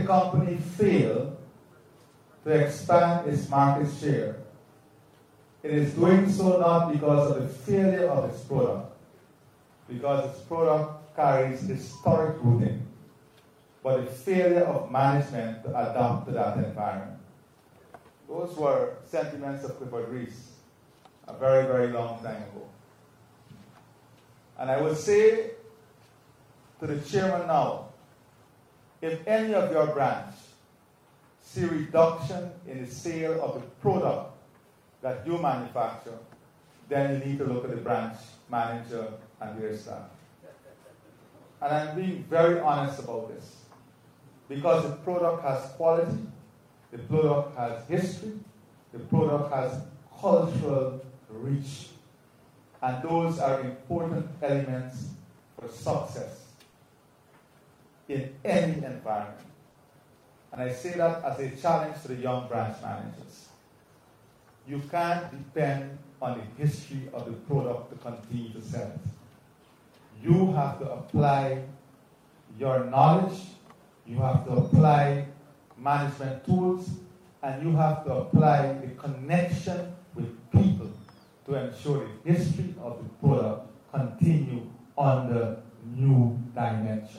the company fail to expand its market share, it is doing so not because of the failure of its product, because its product carries historic rooting, but the failure of management to adapt to that environment. Those were sentiments of Clifford Reese a very, very long time ago. And I would say to the chairman now, if any of your branch see reduction in the sale of the product that you manufacture, then you need to look at the branch manager and their staff. And I'm being very honest about this, because the product has quality, the product has history, the product has cultural reach, and those are important elements for success in any environment. And I say that as a challenge to the young branch managers. You can't depend on the history of the product to continue to sell it. You have to apply your knowledge, you have to apply management tools, and you have to apply the connection with people to ensure the history of the product continue under new dimensions.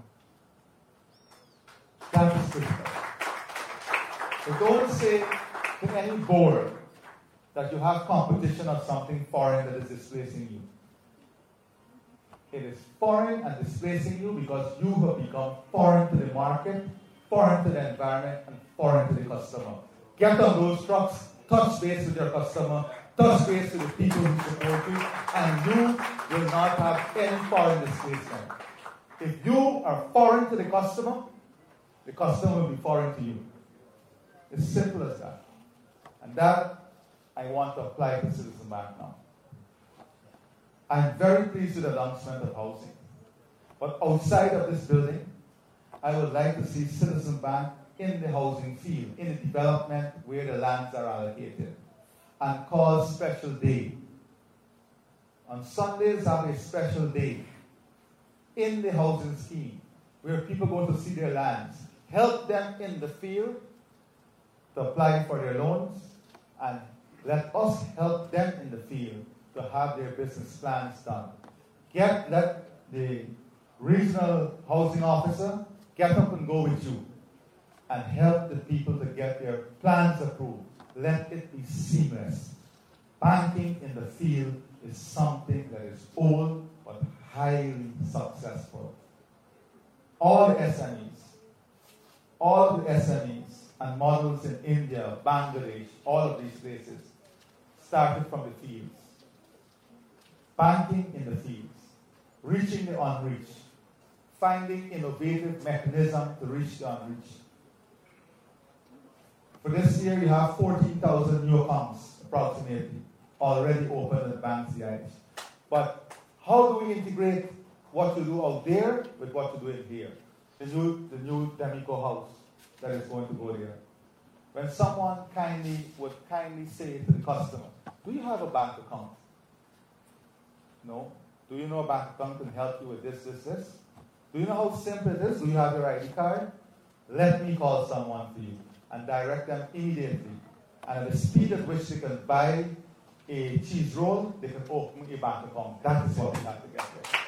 That is critical. So don't say to any board that you have competition of something foreign that is displacing you. It is foreign and displacing you because you have become foreign to the market, foreign to the environment, and foreign to the customer. Get on those trucks, touch base with your customer, touch base with the people who support you, and you will not have any foreign displacement. If you are foreign to the customer will be foreign to you. It's simple as that. And that I want to apply to Citizen Bank now. I'm very pleased with the announcement of housing. But outside of this building, I would like to see Citizen Bank in the housing field, in the development where the lands are allocated, and call special day. On Sundays, have a special day in the housing scheme where people go to see their lands. Help them in the field to apply for their loans, and let us help them in the field to have their business plans done. Let the regional housing officer get up and go with you and help the people to get their plans approved. Let it be seamless. Banking in the field is something that is old but highly successful. All the SMEs and models in India, Bangladesh, all of these places started from the fields. Banking in the fields, reaching the unreached, finding innovative mechanisms to reach the unreached. For this year, you have 14,000 new accounts, approximately, already open at Bank CIH. But how do we integrate what you do out there with what you do in here? The new Demico house that is going to go there. When someone would kindly say to the customer, do you have a bank account? No. Do you know a bank account can help you with this? Do you know how simple it is? Do you have your ID card? Let me call someone for you and direct them immediately. And at the speed at which they can buy a cheese roll, they can open a bank account. That is what we have to get there.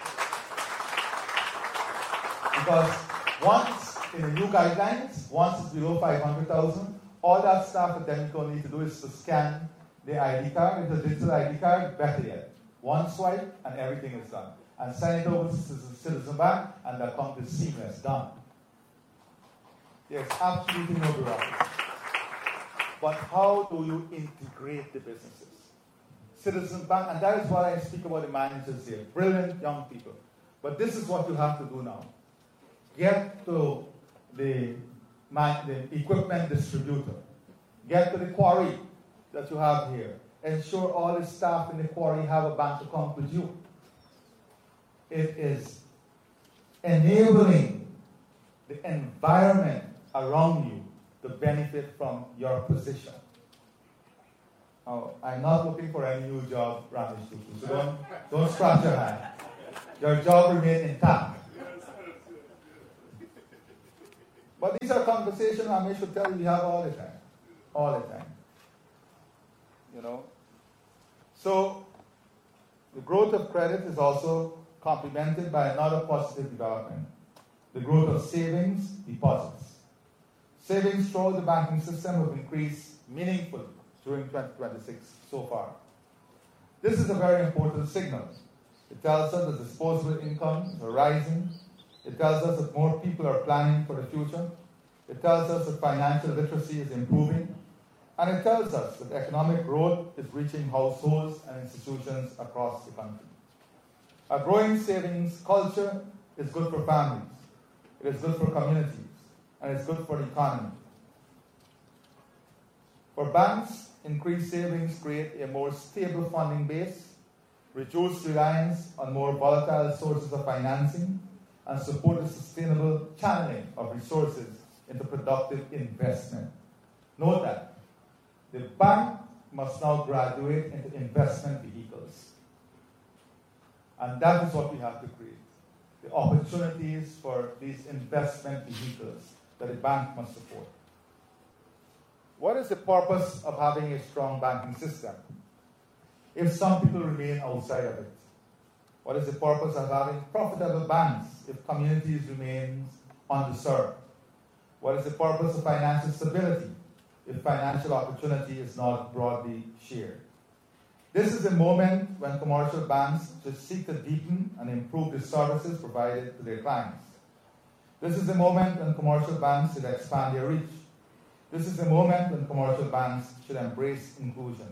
Because once in the new guidelines, once it's below 500,000, all that staff at Demico need to do is to scan the ID card. It's a digital ID card, better yet. One swipe and everything is done. And sign it over to Citizen Bank and the account is seamless, done. There's absolutely no bureaucracy. But how do you integrate the businesses? Citizen Bank, and that is why I speak about the managers here. Brilliant young people. But this is what you have to do now. Get to the equipment distributor. Get to the quarry that you have here. Ensure all the staff in the quarry have a bank account with you. It is enabling the environment around you to benefit from your position. Now, I'm not looking for any new job, Ramesh Tutu, so don't scratch your hand. Your job remains intact. But these are conversations I should tell you we have all the time. All the time. You know? So, the growth of credit is also complemented by another positive development. The growth of savings, deposits. Savings throughout the banking system have increased meaningfully during 2026 so far. This is a very important signal. It tells us that disposable incomes are rising. It tells us that more people are planning for the future. It tells us that financial literacy is improving. And it tells us that economic growth is reaching households and institutions across the country. A growing savings culture is good for families. It is good for communities. And it's good for the economy. For banks, increased savings create a more stable funding base, reduce reliance on more volatile sources of financing, and support the sustainable channeling of resources into productive investment. Note that the bank must now graduate into investment vehicles. And that is what we have to create. The opportunities for these investment vehicles that the bank must support. What is the purpose of having a strong banking system if some people remain outside of it? What is the purpose of having profitable banks if communities remain underserved? What is the purpose of financial stability if financial opportunity is not broadly shared? This is the moment when commercial banks should seek to deepen and improve the services provided to their clients. This is the moment when commercial banks should expand their reach. This is the moment when commercial banks should embrace inclusion.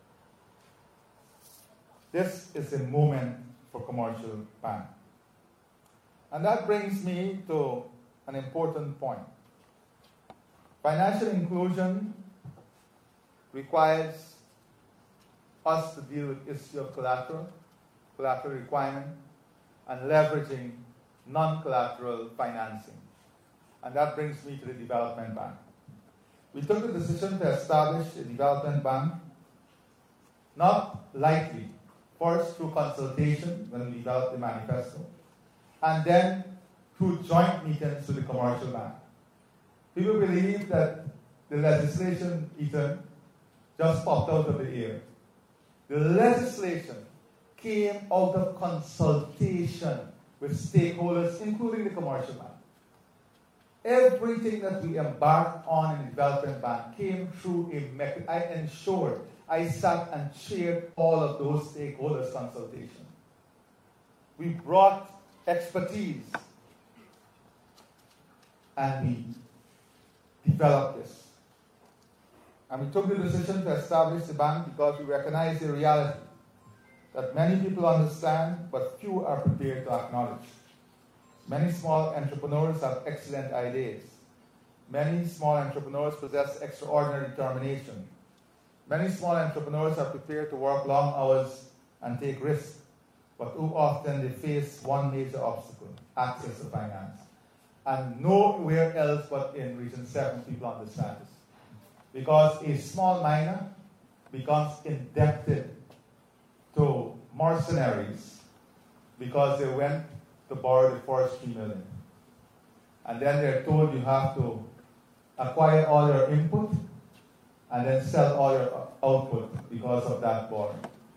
This is the moment for commercial banks. And that brings me to an important point. Financial inclusion requires us to deal with the issue of collateral requirement, and leveraging non-collateral financing. And that brings me to the development bank. We took the decision to establish a development bank, not lightly, first through consultation when we developed the manifesto, and then through joint meetings with the commercial bank. People believe that the legislation, Ethan, just popped out of the air. The legislation came out of consultation with stakeholders, including the commercial bank. Everything that we embarked on in the development bank came through a mechanism. I ensured, I sat and chaired all of those stakeholders' consultation. We brought expertise and we developed this. And we took the decision to establish the bank because we recognize the reality that many people understand, but few are prepared to acknowledge. Many small entrepreneurs have excellent ideas. Many small entrepreneurs possess extraordinary determination. Many small entrepreneurs are prepared to work long hours and take risks, but too often they face one major obstacle: access to finance. And nowhere else but in Region 7 people understand this. Because a small miner becomes indebted to mercenaries because they went to borrow the first $3 million. And then they're told you have to acquire all your input and then sell all your output because of that borrowing.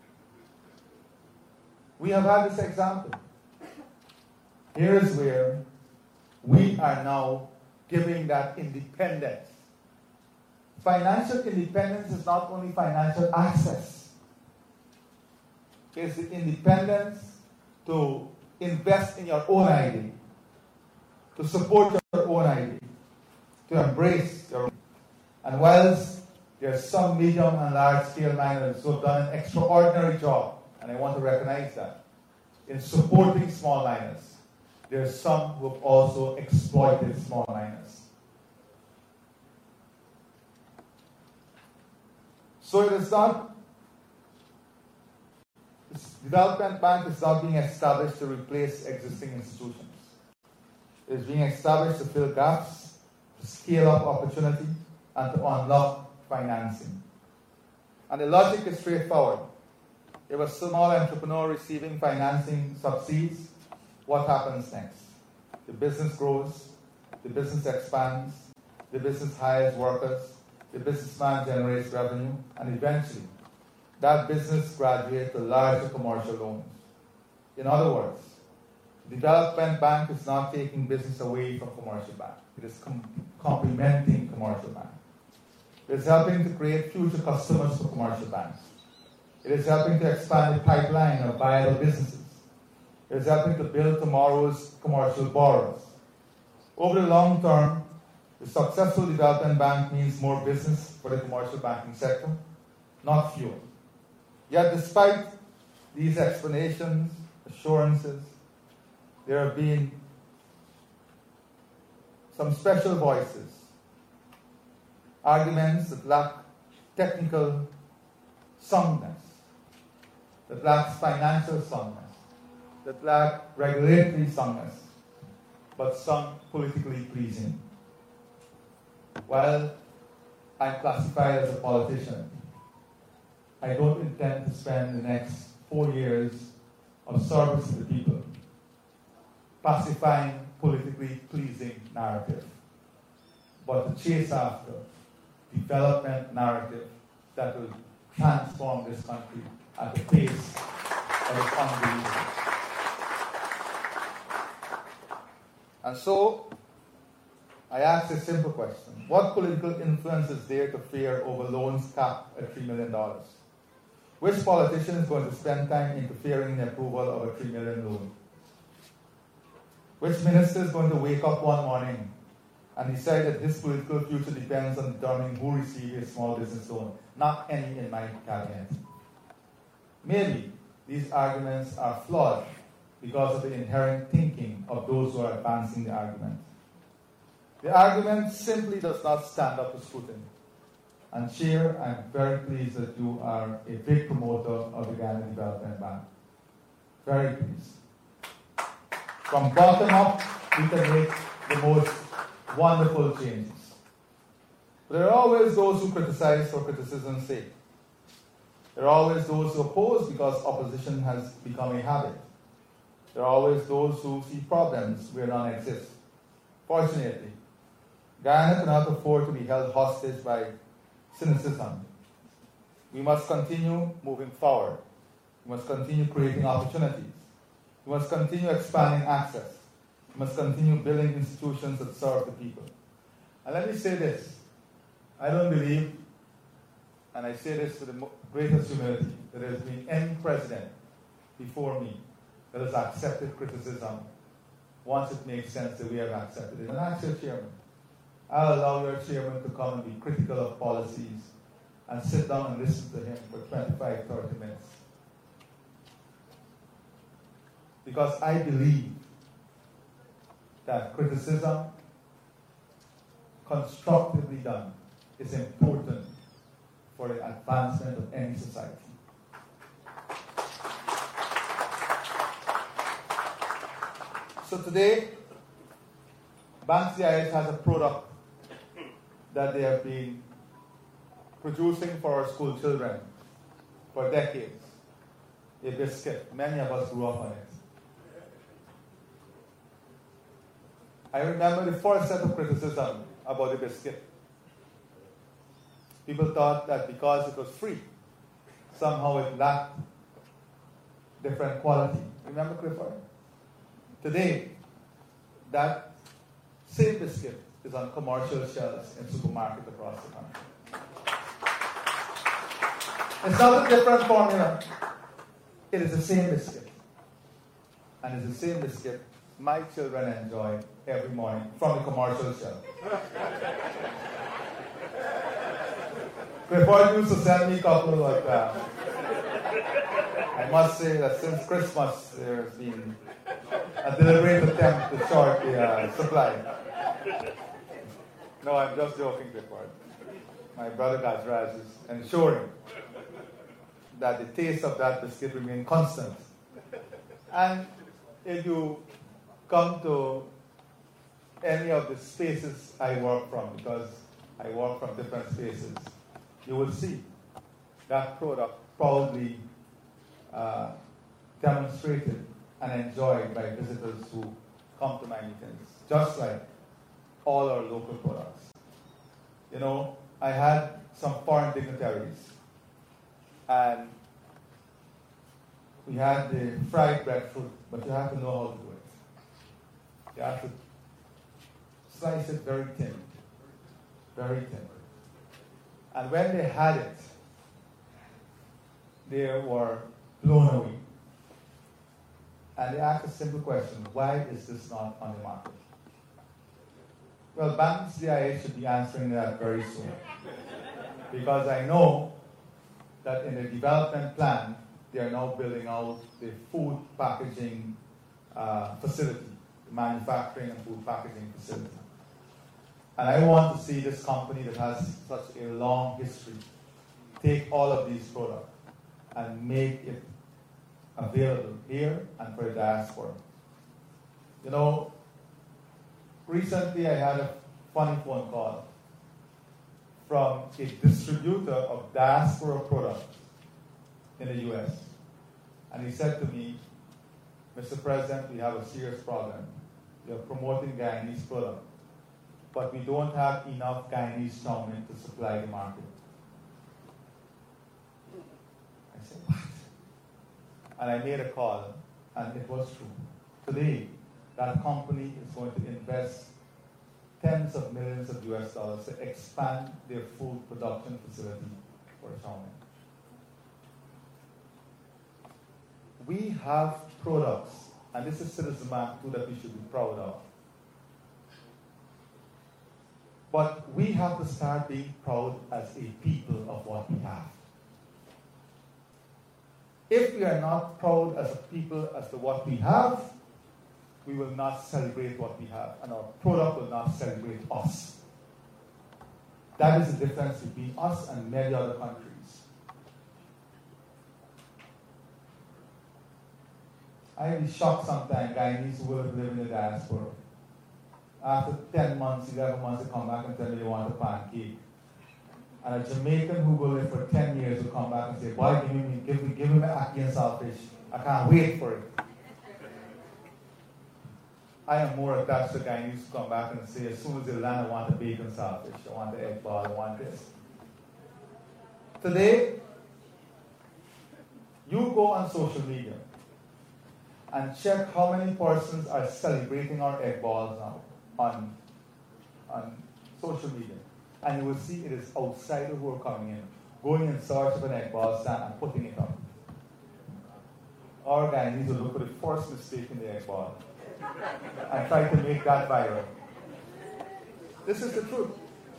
We have had this example. Here is where we are now giving that independence. Financial independence is not only financial access. It's the independence to invest in your own idea, to support your own idea, to embrace your own. And whilst there are some medium and large scale miners who have done an extraordinary job, and I want to recognize that, in supporting small miners, there are some who have also exploited small miners. So it is not, this development bank is not being established to replace existing institutions. It is being established to fill gaps, to scale up opportunity, and to unlock financing. And the logic is straightforward. If a small entrepreneur receiving financing succeeds, what happens next? The business grows, the business expands, the business hires workers, the businessman generates revenue, and eventually that business graduates to larger commercial loans. In other words, the development bank is not taking business away from commercial bank. It is complementing commercial bank. It is helping to create future customers for commercial banks. It is helping to expand the pipeline of viable businesses. It is helping to build tomorrow's commercial borrowers. Over the long term, the successful development bank means more business for the commercial banking sector, not fewer. Yet despite these explanations, assurances, there have been some special voices, arguments that lack technical soundness, that lack financial soundness, that lack regulatory soundness, but some politically pleasing. While I'm classified as a politician, I don't intend to spend the next 4 years of service to the people pacifying politically pleasing narrative, but to chase after development narrative that will transform this country at the pace that is unbelievable. And so, I ask a simple question. What political influence is there to fear over loans capped at $3 million? Which politician is going to spend time interfering in the approval of a $3 million loan? Which minister is going to wake up one morning and decide that his political future depends on determining who receives a small business loan? Not any in my cabinet. Maybe these arguments are flawed because of the inherent thinking of those who are advancing the argument. The argument simply does not stand up to scrutiny. And Chair, I'm very pleased that you are a big promoter of the Ghana Development Bank. Very pleased. From bottom up, we can make the most wonderful changes. But there are always those who criticize for criticism's sake. There are always those who oppose because opposition has become a habit. There are always those who see problems where none exist. Fortunately, Guyana cannot afford to be held hostage by cynicism. We must continue moving forward. We must continue creating opportunities. We must continue expanding access. We must continue building institutions that serve the people. And let me say this. I don't believe, and I say this with the greatest humility, that there has been any president before me that has accepted criticism once it makes sense that we have accepted it. And ask your chairman. I'll allow your chairman to come and be critical of policies and sit down and listen to him for 25, 30 minutes. Because I believe that criticism, constructively done, is important for the advancement of any society. So today, Bank CIS has a product that they have been producing for our school children for decades. A biscuit. Many of us grew up on it. I remember the first set of criticism about the biscuit. People thought that because it was free, somehow it lacked different quality. Remember, Clifford? Today, that same biscuit is on commercial shelves in supermarkets across the country. It's not a different formula. It is the same biscuit. And it's the same biscuit my children enjoy every morning from the commercial shelf. Clifford used to send me a couple like that. I must say that since Christmas, there's been a deliberate attempt to short the supply. No, I'm just joking, Clifford. My brother Gajraj is ensuring that the taste of that biscuit remains constant. And if you come to any of the spaces I work from, because I work from different spaces, you will see that product proudly demonstrated and enjoyed by visitors who come to my meetings. Just like all our local products. You know, I had some foreign dignitaries, and we had the fried breadfruit, but you have to know how to do it. You have to slice it very thin, very thin. And when they had it, they were blown away. And they asked a simple question: why is this not on the market? Well, Bank CIA should be answering that very soon. Because I know that in the development plan, they are now building out the food packaging facility, the manufacturing and food packaging facility. And I want to see this company that has such a long history take all of these products and make it available here and for the diaspora. You know, recently I had a funny phone call from a distributor of diaspora products in the US. And he said to me, Mr. President, we have a serious problem. We are promoting Guyanese product, but we don't have enough Guyanese chow mein to supply the market. I said, what? And I made a call, and it was true. Today, that company is going to invest tens of millions of US dollars to expand their food production facility for chow mein. We have products, and this is Citizen Bank too that we should be proud of. But we have to start being proud as a people of what we have. If we are not proud as a people as to what we have, we will not celebrate what we have, and our product will not celebrate us. That is the difference between us and many other countries. I'd be shocked sometimes, Guyanese who will live in the diaspora. After 10 months, 11 months, they come back and tell me they want a pancake. And a Jamaican who will live for 10 years will come back and say, boy, give me my ackee and saltfish. I can't wait for it. I am more attached to Guyanese who come back and say, as soon as they land, I want the bacon saltfish, I want the egg ball, I want this. Today, you go on social media and check how many persons are celebrating our egg balls now on social media. And you will see it is outsiders who are coming in, going in search of an egg ball stand and putting it up. Our Guyanese will look for the first mistake in the egg ball and try to make that viral. This is the truth.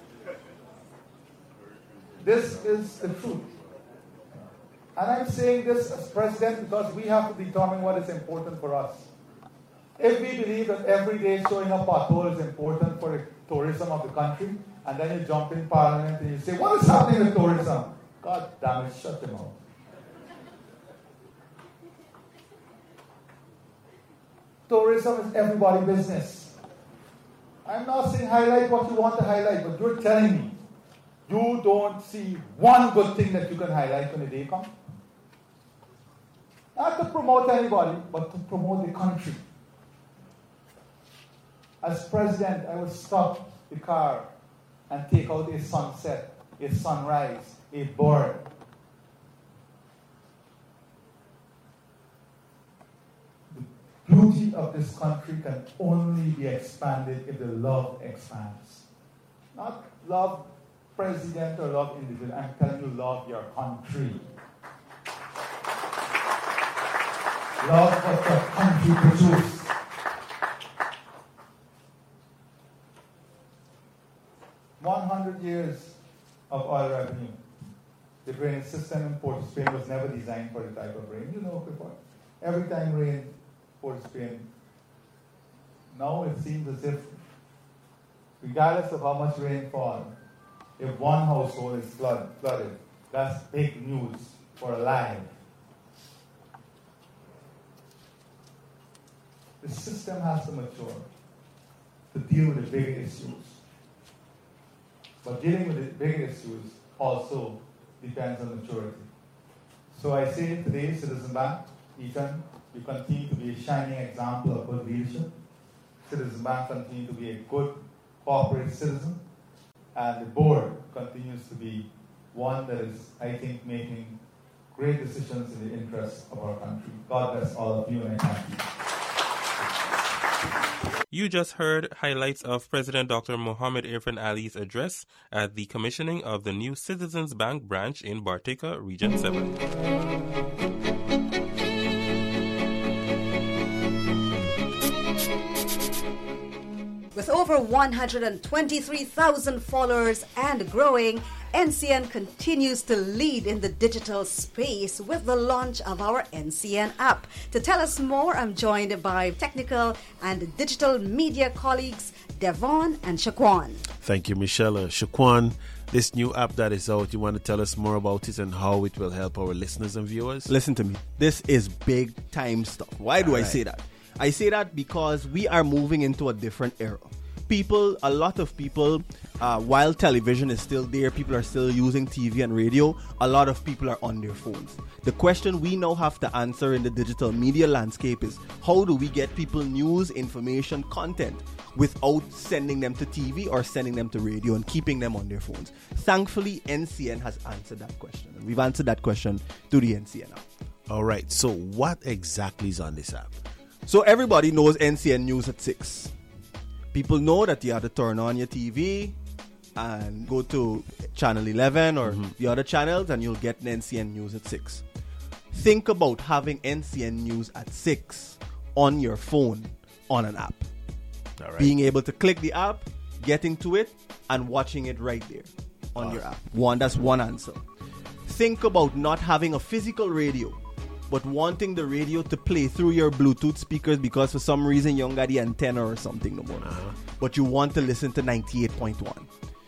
This is the truth. And I'm saying this as president because we have to determine what is important for us. If we believe that every day showing a pothole is important for the tourism of the country, and then you jump in parliament and you say, what is happening with tourism? God damn it, shut them out. Tourism is everybody's business. I'm not saying highlight what you want to highlight, but you're telling me you don't see one good thing that you can highlight when the day comes. Not to promote anybody, but to promote the country. As president, I would stop the car and take out a sunset, a sunrise, a bird. The beauty of this country can only be expanded if the love expands. Not love president or love individual. I'm telling you, love your country. Love what your country produces. $100 of oil revenue. The drainage system in Port of Spain was never designed for the type of rain. You know, before. Every time rain, Port of Spain. Now it seems as if, regardless of how much rain falls, if one household is flooded, that's big news for a life. The system has to mature to deal with the bigger issues. But dealing with the bigger issues also depends on maturity. So I say today, Citizen Bank, Ethan, you continue to be a shining example of good leadership. Citizen Bank continue to be a good corporate citizen, and the board continues to be one that is, I think, making great decisions in the interest of our country. God bless all of you, and I thank you. You just heard highlights of President Dr. Mohammed Irfan Ali's address at the commissioning of the new Citizens Bank branch in Bartica, Region 7. With over 123,000 followers and growing, NCN continues to lead in the digital space with the launch of our NCN app. To tell us more, I'm joined by technical and digital media colleagues Devon and Shaquan. Thank you, Michelle. Shaquan, this new app that is out, you want to tell us more about it and how it will help our listeners and viewers? Listen to me. This is big time stuff. Why do I say that? I say that because we are moving into a different era. A lot of people, while television is still there, people are still using TV and radio, a lot of people are on their phones. The question we now have to answer in the digital media landscape is, how do we get people news, information, content without sending them to TV or sending them to radio and keeping them on their phones? Thankfully, NCN has answered that question. And we've answered that question through the NCN app. All right, so what exactly is on this app? So everybody knows NCN News at 6. People know that you have to turn on your TV and go to channel 11 or the other channels and you'll get NCN News at 6. Think about having NCN News at 6 on your phone on an app. All right. Being able to click the app, getting to it, and watching it right there on your app. That's one answer. Think about not having a physical radio, but wanting the radio to play through your Bluetooth speakers because for some reason you don't got the antenna or something no more. But you want to listen to 98.1.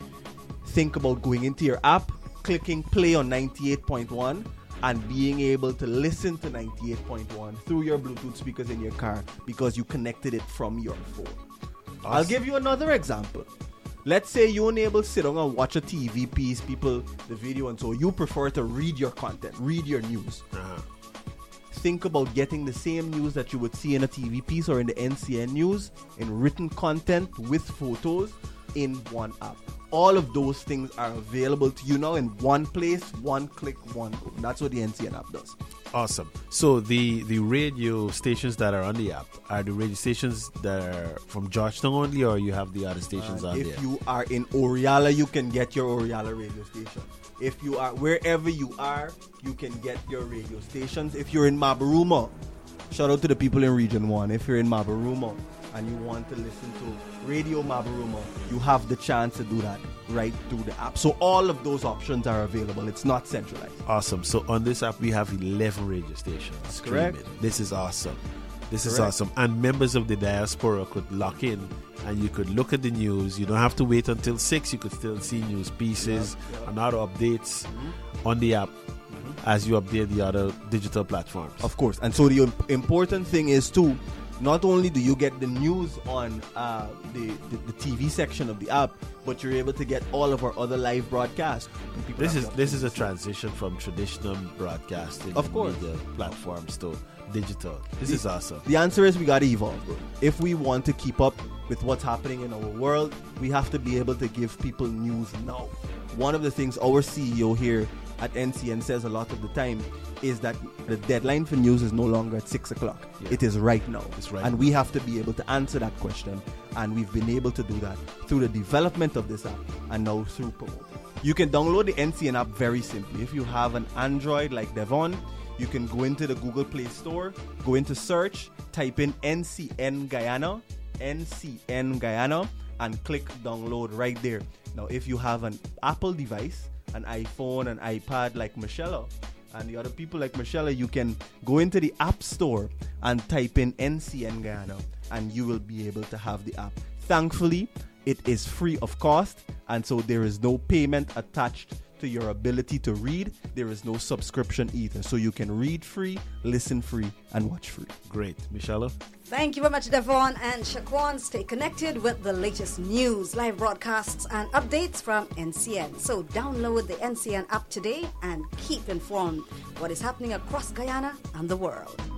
Think about going into your app, clicking play on 98.1 and being able to listen to 98.1 through your Bluetooth speakers in your car because you connected it from your phone. Awesome. I'll give you another example. Let's say you're unable to sit down and watch a TV piece, the video, and so you prefer to read your content, read your news. Think about getting the same news that you would see in a TV piece or in the NCN News in written content with photos in one app. All of those things are available to you now in one place, one click, one go. That's what the NCN app does. Awesome. So the radio stations that are on the app are the radio stations that are from Georgetown only, or you have the other stations on there? If you are in Oriala, you can get your Oriala radio station. If you are wherever you are, you can get your radio stations. If you're in Mabaruma, shout out to the people in Region 1. If you're in Mabaruma and you want to listen to Radio Mabaruma, you have the chance to do that right through the app. So all of those options are available. It's not centralized. Awesome. So on this app, we have 11 radio stations. That's correct. This is awesome. This is awesome. And members of the diaspora could lock in and you could look at the news. You don't have to wait until 6. You could still see news pieces and other updates on the app as you update the other digital platforms. Of course. And so the important thing is too, not only do you get the news on the TV section of the app, but you're able to get all of our other live broadcasts. This is a transition from traditional broadcasting media platforms to digital. This is awesome. The answer is we got to evolve, bro. If we want to keep up with what's happening in our world, we have to be able to give people news now. One of the things our CEO here at NCN says a lot of the time is that the deadline for news is no longer at 6 o'clock. Yeah. It is right now. And we have to be able to answer that question. And we've been able to do that through the development of this app and now through promoting. You can download the NCN app very simply. If you have an Android like Devon, you can go into the Google Play Store, go into search, type in NCN Guyana, and click download right there. Now, if you have an Apple device, an iPhone, an iPad like Michelle and the other people like Michelle, you can go into the App Store and type in NCN Guyana and you will be able to have the app. Thankfully, it is free of cost, and so there is no payment attached to your ability to read. There is no subscription either. So you can read free, listen free, and watch free. Great. Michelle? Thank you very much, Devon and Shaquan. Stay connected with the latest news, live broadcasts, and updates from NCN. So download the NCN app today and keep informed what is happening across Guyana and the world.